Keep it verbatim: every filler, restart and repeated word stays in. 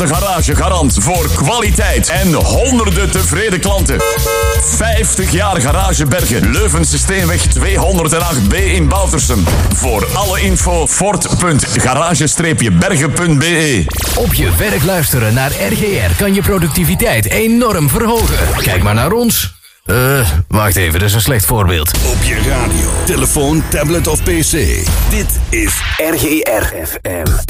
De garage garant voor kwaliteit en honderden tevreden klanten. vijftig jaar Garage Bergen. Leuvense Steenweg tweehonderdacht B in Boutersum. Voor alle info fort punt garage bergen punt b e. Op je werk luisteren naar R G R kan je productiviteit enorm verhogen. Kijk maar naar ons. Eh, uh, wacht even, dat is een slecht voorbeeld. Op je radio, telefoon, tablet of pc. Dit is R G R F M.